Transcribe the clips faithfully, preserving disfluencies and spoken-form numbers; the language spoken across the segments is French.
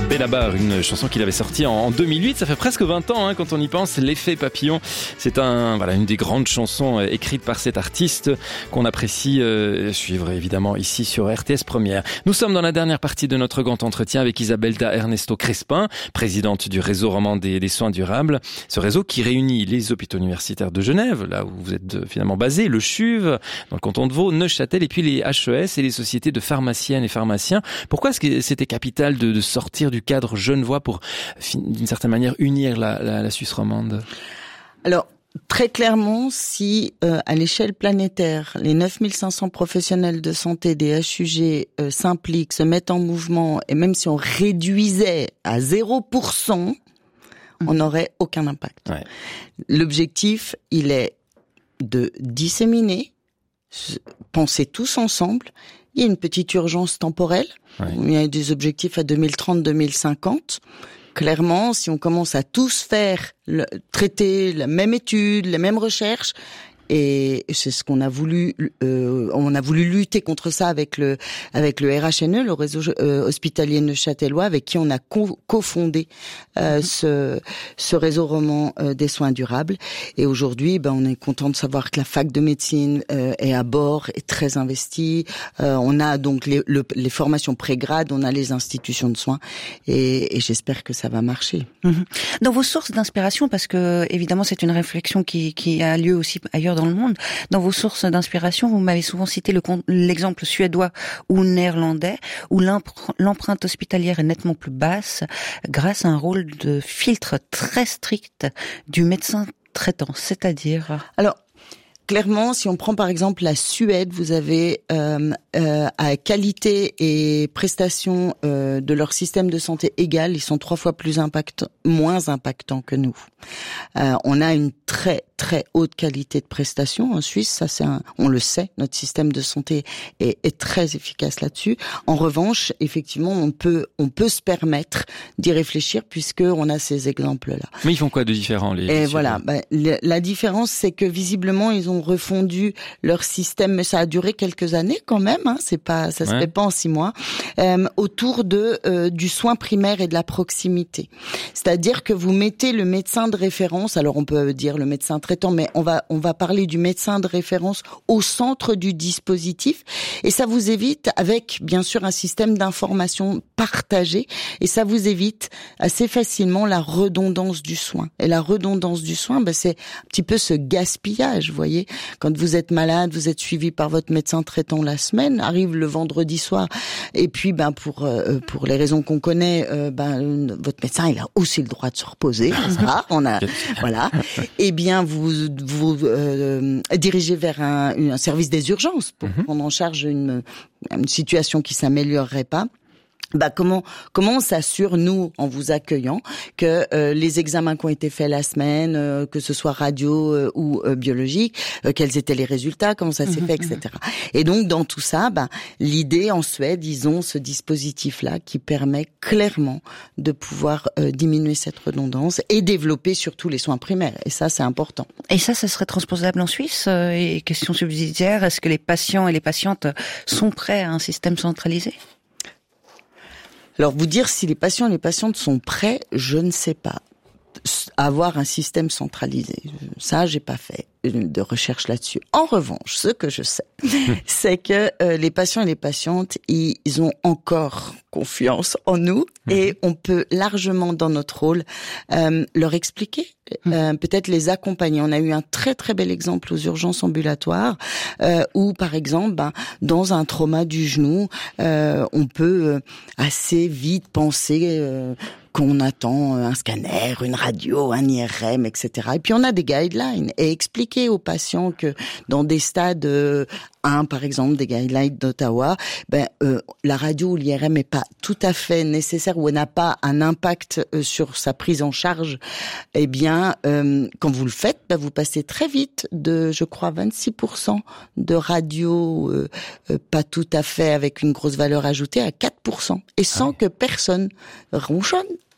Benabar, une chanson qu'il avait sortie en deux mille huit, ça fait presque vingt ans hein, quand on y pense. L'effet papillon, c'est un, voilà, une des grandes chansons euh, écrites par cet artiste qu'on apprécie euh, suivre évidemment ici sur R T S Première. Nous sommes dans la dernière partie de notre grand entretien avec Isabelda Ernesto Crespin, présidente du réseau roman des, des soins durables. Ce réseau qui réunit les hôpitaux universitaires de Genève, là où vous êtes finalement basé, le CHUV, dans le canton de Vaud, Neuchâtel, et puis les H E S et les sociétés de pharmaciennes et pharmaciens. Pourquoi est-ce que c'était capital de, de sortir du cadre genevois pour, d'une certaine manière, unir la, la, la Suisse romande? Alors, très clairement, si euh, à l'échelle planétaire, les neuf mille cinq cents professionnels de santé des H U G euh, s'impliquent, se mettent en mouvement, et même si on réduisait à zéro pour cent, on n'aurait aucun impact. Ouais. L'objectif, il est de disséminer, penser tous ensemble. Il y a une petite urgence temporelle. Ouais. Il y a des objectifs à deux mille trente, deux mille cinquante. Clairement, si on commence à tous faire, le, traiter la même étude, les mêmes recherches, et c'est ce qu'on a voulu, euh, on a voulu lutter contre ça avec le, avec le R H N E, le réseau euh, hospitalier neuchâtelois, avec qui on a co- cofondé euh, mmh. ce, ce réseau roman euh, des soins durables. Et aujourd'hui, ben, on est content de savoir que la fac de médecine euh, est à bord, est très investie. Euh, on a donc les, le, les formations pré-grade, on a les institutions de soins, et, et j'espère que ça va marcher. Mmh. Dans vos sources d'inspiration, parce que évidemment c'est une réflexion qui, qui a lieu aussi ailleurs dans le monde. Dans vos sources d'inspiration, vous m'avez souvent cité le, l'exemple suédois ou néerlandais, où l'empreinte hospitalière est nettement plus basse grâce à un rôle de filtre très strict du médecin traitant, c'est-à-dire... Alors, clairement, si on prend par exemple la Suède, vous avez euh, euh, à qualité et prestations euh, de leur système de santé égale, ils sont trois fois plus impact, moins impactants que nous. Euh, on a une très très haute qualité de prestations en Suisse, ça c'est un, on le sait, notre système de santé est, est très efficace là-dessus. En revanche, effectivement, on peut on peut se permettre d'y réfléchir puisque on a ces exemples-là. Mais ils font quoi de différent les? Et les voilà, bah, la, la différence c'est que visiblement ils ont refondu leur système, mais ça a duré quelques années quand même. Hein, c'est pas, ça se ouais. fait pas en six mois. Euh, autour de euh, du soin primaire et de la proximité. C'est-à-dire que vous mettez le médecin de référence. Alors on peut dire le médecin traitant, mais on va on va parler du médecin de référence au centre du dispositif, et ça vous évite, avec bien sûr un système d'information partagé, et ça vous évite assez facilement la redondance du soin. Et la redondance du soin, ben c'est un petit peu ce gaspillage, vous voyez. Quand vous êtes malade, vous êtes suivi par votre médecin traitant la semaine, arrive le vendredi soir, et puis ben pour euh, pour les raisons qu'on connaît, euh, ben votre médecin il a aussi le droit de se reposer. Ça, on a voilà. Eh bien vous vous euh, dirigez vers un, un service des urgences pour mm-hmm. prendre en charge une une situation qui s'améliorerait pas. Bah comment comment on s'assure, nous, en vous accueillant, que euh, les examens qui ont été faits la semaine, euh, que ce soit radio euh, ou euh, biologique, euh, quels étaient les résultats, comment ça s'est mmh, fait, et cetera. Et donc dans tout ça, bah l'idée en Suède, ils ont ce dispositif-là qui permet clairement de pouvoir euh, diminuer cette redondance et développer surtout les soins primaires. Et ça, c'est important. Et ça, ça serait transposable en Suisse. euh, Et question subsidiaire, est-ce que les patients et les patientes sont prêts à un système centralisé ? Alors, vous dire si les patients et les patientes sont prêts, je ne sais pas. Avoir un système centralisé, ça, j'ai pas fait de recherche là-dessus. En revanche, ce que je sais, c'est que euh, les patients et les patientes, ils, ils ont encore confiance en nous, et on peut largement, dans notre rôle, euh, leur expliquer, euh, peut-être les accompagner. On a eu un très très bel exemple aux urgences ambulatoires, euh, où par exemple, ben, dans un trauma du genou, euh, on peut euh, assez vite penser euh, qu'on attend un scanner, une radio, un I R M, et cetera. Et puis on a des guidelines, et expliquer aux patients que dans des stades euh, un, par exemple, des guidelines d'Ottawa, ben euh, la radio ou l'I R M n'est pas tout à fait nécessaire, ou elle n'a pas un impact euh, sur sa prise en charge. Eh bien, euh, quand vous le faites, ben, vous passez très vite de, je crois, vingt-six pour cent de radio euh, euh, pas tout à fait avec une grosse valeur ajoutée à quatre pour cent, et sans ah oui. que personne ronchonne.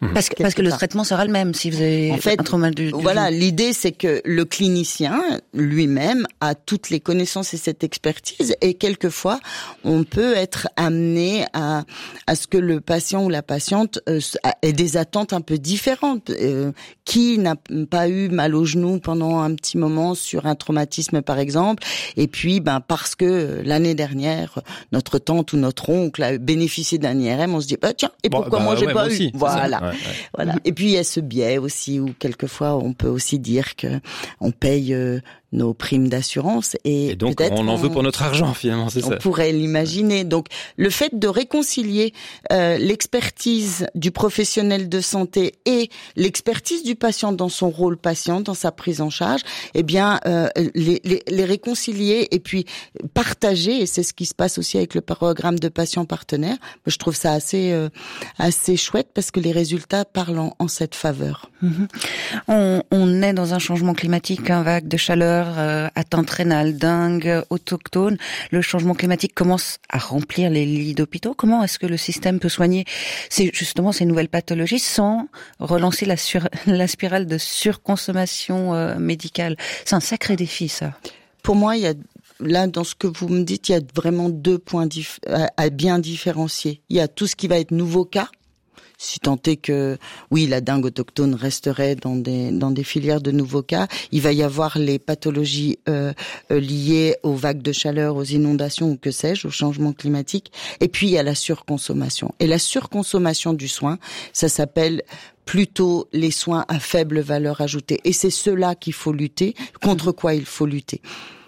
Parce que, parce que le part. traitement sera le même si vous avez en fait, un trauma du, du voilà, genou. l'idée c'est que le clinicien lui-même a toutes les connaissances et cette expertise, et quelquefois on peut être amené à à ce que le patient ou la patiente euh, ait des attentes un peu différentes. Euh, qui n'a pas eu mal au genou pendant un petit moment sur un traumatisme par exemple, et puis ben parce que l'année dernière notre tante ou notre oncle a bénéficié d'un I R M, on se dit bah tiens, et pourquoi bon, bah, moi j'ai ouais, pas moi eu aussi, voilà. Ouais, ouais. Voilà. Et puis il y a ce biais aussi où quelquefois on peut aussi dire que on paye euh, nos primes d'assurance et, et donc peut-être on en on, veut pour notre argent finalement, c'est on ça. On pourrait l'imaginer. Donc le fait de réconcilier euh, l'expertise du professionnel de santé et l'expertise du patient dans son rôle patient, dans sa prise en charge, eh bien euh, les, les, les réconcilier et puis partager, et c'est ce qui se passe aussi avec le programme de patients partenaires. Je trouve ça assez euh, assez chouette parce que les résultats parlent en, en cette faveur. Mmh. On, on est dans un changement climatique, un vague de chaleur, euh, atteinte rénale, dingue, autochtone. Le changement climatique commence à remplir les lits d'hôpitaux. Comment est-ce que le système peut soigner ces, justement ces nouvelles pathologies sans relancer la, sur, la spirale de surconsommation euh, médicale? C'est un sacré défi, ça. Pour moi, il y a là, dans ce que vous me dites, il y a vraiment deux points dif- à, à bien différencier. Il y a tout ce qui va être nouveau cas, si tant est que, oui, la dingue autochtone resterait dans des dans des filières de nouveaux cas. Il va y avoir les pathologies euh, euh, liées aux vagues de chaleur, aux inondations ou que sais-je, au changement climatique. Et puis il y a la surconsommation. Et la surconsommation du soin, ça s'appelle plutôt les soins à faible valeur ajoutée. Et c'est cela qu'il faut lutter, contre quoi il faut lutter.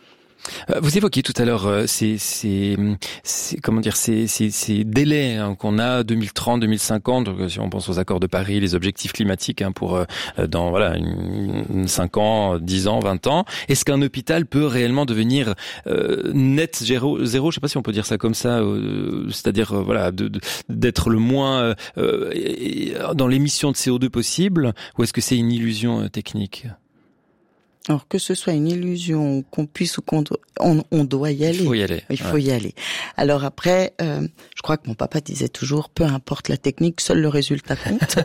Vous évoquiez tout à l'heure euh, ces, ces, ces comment dire ces, ces, ces délais hein, qu'on a deux mille trente, deux mille cinquante. Donc, si on pense aux accords de Paris, les objectifs climatiques hein, pour euh, dans voilà une, une cinq ans, dix ans, vingt ans. Est-ce qu'un hôpital peut réellement devenir euh, net zéro, zéro je sais pas si on peut dire ça comme ça, euh, c'est-à-dire euh, voilà de, de, d'être le moins euh, dans l'émission de C O deux possible, ou est-ce que c'est une illusion euh, technique? Alors que ce soit une illusion, qu'on puisse ou qu'on on, on doit y aller. Il faut y aller. Il faut ouais. y aller. Alors après, euh, je crois que mon papa disait toujours, peu importe la technique, seul le résultat compte.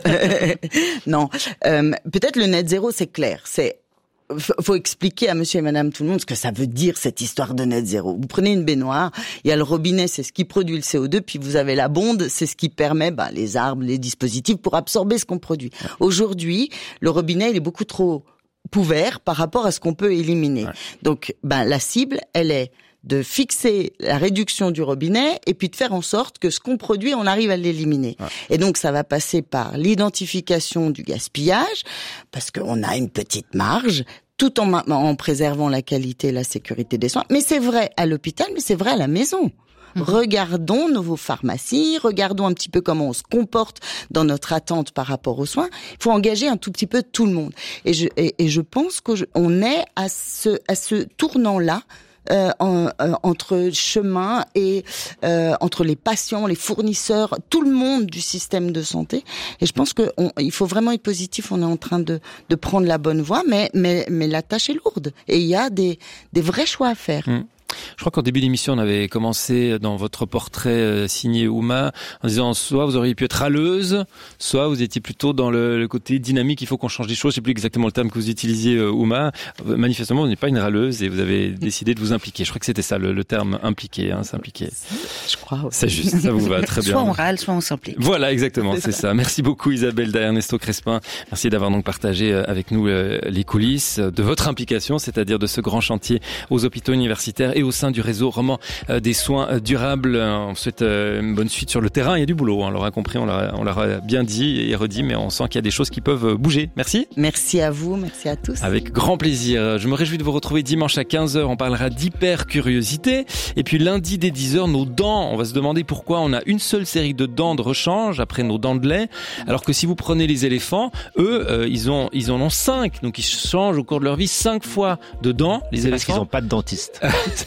Non, euh, peut-être le net zéro, c'est clair. C'est faut expliquer à monsieur et madame tout le monde ce que ça veut dire cette histoire de net zéro. Vous prenez une baignoire, il y a le robinet, c'est ce qui produit le C O deux, puis vous avez la bonde, c'est ce qui permet bah, les arbres, les dispositifs pour absorber ce qu'on produit. Aujourd'hui, le robinet, il est beaucoup trop couvert par rapport à ce qu'on peut éliminer. Ouais. Donc, ben la cible, elle est de fixer la réduction du robinet et puis de faire en sorte que ce qu'on produit, on arrive à l'éliminer. Ouais. Et donc, ça va passer par l'identification du gaspillage, parce qu'on a une petite marge, tout en, en préservant la qualité et la sécurité des soins. Mais c'est vrai à l'hôpital, mais c'est vrai à la maison. Regardons nos pharmacies, regardons un petit peu comment on se comporte dans notre attente par rapport aux soins. Il faut engager un tout petit peu tout le monde. Et je, et, et je pense qu'on est à ce, à ce tournant-là, euh, en, euh, entre chemin et euh, entre les patients, les fournisseurs, tout le monde du système de santé. Et je pense que on, il faut vraiment être positif. On est en train de, de prendre la bonne voie, mais, mais, mais la tâche est lourde. Et il y a des, des vrais choix à faire. Mmh. Je crois qu'en début d'émission, on avait commencé dans votre portrait euh, signé Ouma en disant soit vous auriez pu être râleuse, soit vous étiez plutôt dans le, le côté dynamique, il faut qu'on change des choses. Je sais plus exactement le terme que vous utilisiez, euh, Ouma. Manifestement, vous n'êtes pas une râleuse et vous avez décidé de vous impliquer. Je crois que c'était ça, le, le terme impliqué, hein, s'impliquer. Je crois aussi. C'est juste, ça vous va très bien. Soit on râle, soit on s'implique. Voilà, exactement, c'est ça. Merci beaucoup Isabelle Ernesto Crespin. Merci d'avoir donc partagé avec nous euh, les coulisses de votre implication, c'est-à-dire de ce grand chantier aux hôpitaux universitaires et au sein du réseau roman euh, des soins durables. On souhaite euh, une bonne suite sur le terrain. Il y a du boulot, hein, on l'aura compris, on l'aura, on l'aura bien dit et redit, mais on sent qu'il y a des choses qui peuvent bouger. Merci. Merci à vous, merci à tous. Avec grand plaisir. Je me réjouis de vous retrouver dimanche à quinze heures. On parlera d'hypercuriosité. Et puis lundi dès dix heures, nos dents. On va se demander pourquoi on a une seule série de dents de rechange après nos dents de lait. Alors que si vous prenez les éléphants, eux, euh, ils ont, ils en ont cinq. Donc ils changent au cours de leur vie cinq fois de dents. Les C'est éléphants. parce qu'ils n'ont pas de dentiste.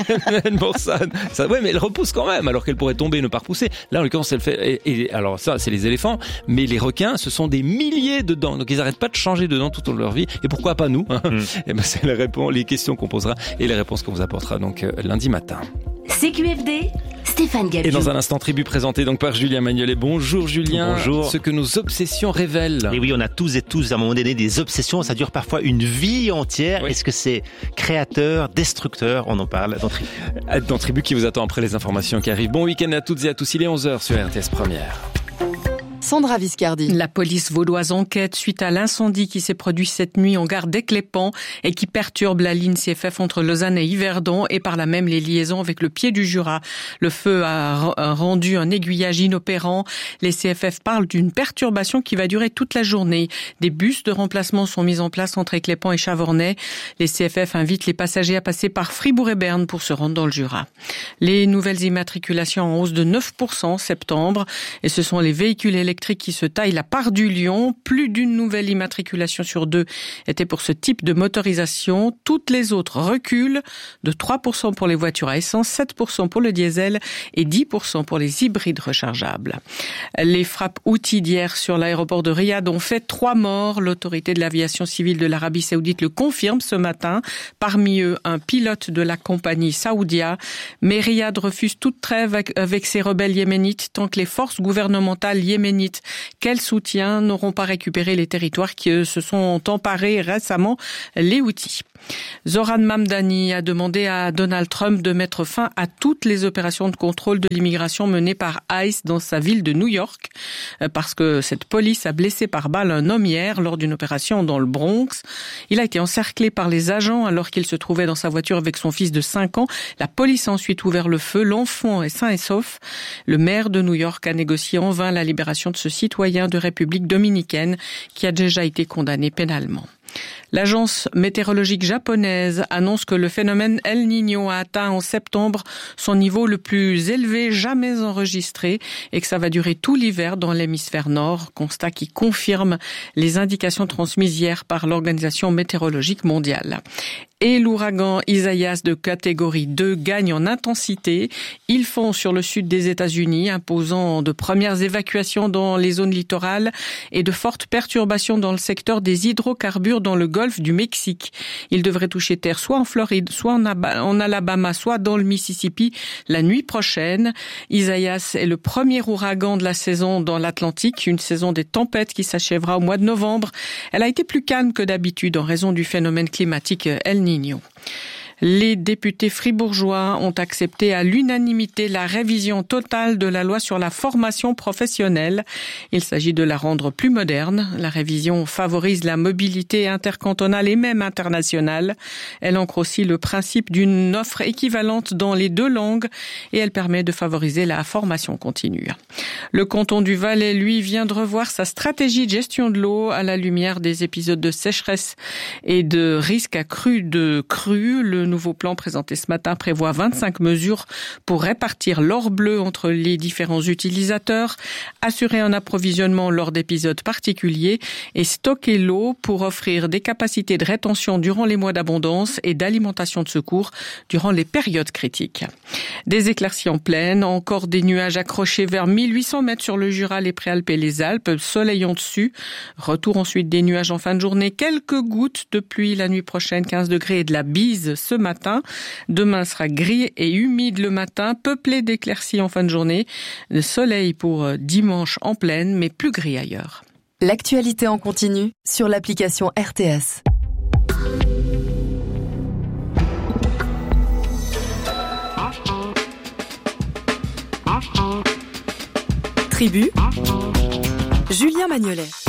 Pour ça, ça, ouais, mais elle repousse quand même, alors qu'elle pourrait tomber et ne pas repousser. Là, en l'occurrence, elle fait. Et, et alors ça, c'est les éléphants, mais les requins, ce sont des milliers de dents. Donc ils n'arrêtent pas de changer de dents tout au long de leur vie. Et pourquoi pas nous hein mm. Et ben c'est les réponses, les questions qu'on posera et les réponses qu'on vous apportera donc euh, lundi matin. C Q F D, Stéphane Gabiou. Et dans un instant, Tribu présenté donc par Julien Magnolet. Bonjour Julien. Bonjour. Ce que nos obsessions révèlent. Et oui, on a tous et tous à un moment donné des obsessions. Ça dure parfois une vie entière. Oui. Est-ce que c'est créateur, destructeur? On en parle dans Tribu. Dans Tribu qui vous attend après les informations qui arrivent. Bon week-end à toutes et à tous. Il est onze heures sur R T S Première. Sandra Viscardi. La police vaudoise enquête suite à l'incendie qui s'est produit cette nuit en gare d'Éclépant et qui perturbe la ligne C F F entre Lausanne et Yverdon et par là même les liaisons avec le pied du Jura. Le feu a rendu un aiguillage inopérant. Les C F F parlent d'une perturbation qui va durer toute la journée. Des bus de remplacement sont mis en place entre Éclépant et Chavornay. Les C F F invitent les passagers à passer par Fribourg et Berne pour se rendre dans le Jura. Les nouvelles immatriculations en hausse de neuf pour cent en septembre et ce sont les véhicules électriques qui se taille la part du lion. Plus d'une nouvelle immatriculation sur deux était pour ce type de motorisation. Toutes les autres reculent de trois pour cent pour les voitures à essence, sept pour cent pour le diesel et dix pour cent pour les hybrides rechargeables. Les frappes outils d'hier sur l'aéroport de Riyad ont fait trois morts. L'autorité de l'aviation civile de l'Arabie Saoudite le confirme ce matin. Parmi eux, un pilote de la compagnie Saoudia. Mais Riyad refuse toute trêve avec, avec ses rebelles yéménites tant que les forces gouvernementales yéménites qu'elle soutient n'auront pas récupéré les territoires qui se sont emparés récemment, les Houthis. Zoran Mamdani a demandé à Donald Trump de mettre fin à toutes les opérations de contrôle de l'immigration menées par ICE dans sa ville de New York, parce que cette police a blessé par balle un homme hier lors d'une opération dans le Bronx. Il a été encerclé par les agents alors qu'il se trouvait dans sa voiture avec son fils de cinq ans. La police a ensuite ouvert le feu. L'enfant est sain et sauf. Le maire de New York a négocié en vain la libération de ce citoyen de République dominicaine qui a déjà été condamné pénalement. L'agence météorologique japonaise annonce que le phénomène El Niño a atteint en septembre son niveau le plus élevé jamais enregistré et que ça va durer tout l'hiver dans l'hémisphère nord, constat qui confirme les indications transmises hier par l'Organisation météorologique mondiale. Et l'ouragan Isaias de catégorie deux gagne en intensité. Il fond sur le sud des États-Unis, imposant de premières évacuations dans les zones littorales et de fortes perturbations dans le secteur des hydrocarbures dans le golfe du Mexique. Il devrait toucher terre soit en Floride, soit en, Ab- en Alabama, soit dans le Mississippi la nuit prochaine. Isaias est le premier ouragan de la saison dans l'Atlantique, une saison des tempêtes qui s'achèvera au mois de novembre. Elle a été plus calme que d'habitude en raison du phénomène climatique El Niño. Les députés fribourgeois ont accepté à l'unanimité la révision totale de la loi sur la formation professionnelle. Il s'agit de la rendre plus moderne. La révision favorise la mobilité intercantonale et même internationale. Elle ancre aussi le principe d'une offre équivalente dans les deux langues et elle permet de favoriser la formation continue. Le canton du Valais, lui, vient de revoir sa stratégie de gestion de l'eau à la lumière des épisodes de sécheresse et de risques accrus de crues. Le nouveau plan présenté ce matin prévoit vingt-cinq mesures pour répartir l'or bleu entre les différents utilisateurs, assurer un approvisionnement lors d'épisodes particuliers et stocker l'eau pour offrir des capacités de rétention durant les mois d'abondance et d'alimentation de secours durant les périodes critiques. Des éclaircies en plaine, encore des nuages accrochés vers mille huit cents mètres sur le Jura, les Préalpes et les Alpes, soleil en dessus. Retour ensuite des nuages en fin de journée, quelques gouttes de pluie la nuit prochaine, quinze degrés et de la bise ce matin. Demain sera gris et humide le matin, peuplé d'éclaircies en fin de journée. Le soleil pour dimanche en plaine, mais plus gris ailleurs. L'actualité en continu sur l'application R T S. Tribu, Julien Magnolet.